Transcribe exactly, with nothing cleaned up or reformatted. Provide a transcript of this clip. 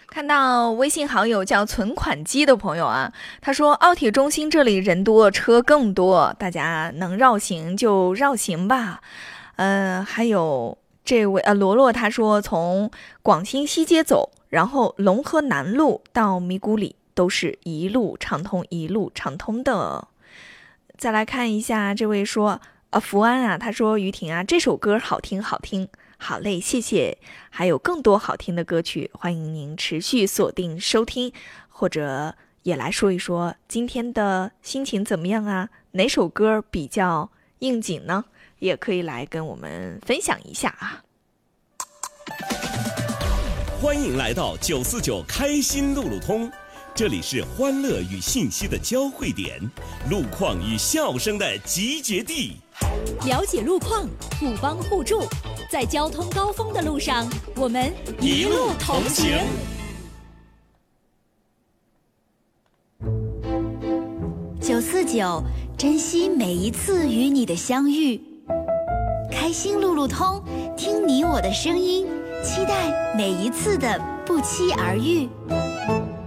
看到微信好友叫存款机的朋友啊，他说奥铁中心这里人多车更多，大家能绕行就绕行吧。呃，还有这位呃罗罗，他说从广兴西街走，然后龙河南路到咪咕里都是一路畅通，一路畅通的。再来看一下这位说呃福安啊，他说于婷啊，这首歌好听好听。好嘞，谢谢。还有更多好听的歌曲，欢迎您持续锁定收听，或者也来说一说今天的心情怎么样啊？哪首歌比较应景呢？也可以来跟我们分享一下啊。 欢迎来到九四九开心路路通，这里是欢乐与信息的交汇点，路况与笑声的集结地。 了解路况，互帮互助，在交通高峰的路上，我们一路同行。九四九，珍惜每一次与你的相遇。开心路路通，听你我的声音，期待每一次的不期而遇。